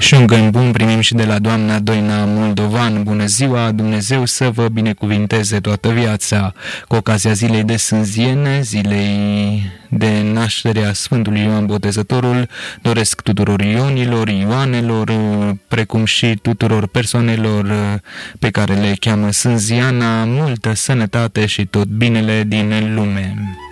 Și un gând bun primim și de la doamna Doina Moldovan. Bună ziua, Dumnezeu să vă binecuvinteze toată viața. Cu ocazia zilei de Sânziene, zilei de naștere a Sfântului Ioan Botezătorul, doresc tuturor Ionilor, Ioanelor, precum și tuturor persoanelor pe care le cheamă Sânziana, multă sănătate și tot binele din lume.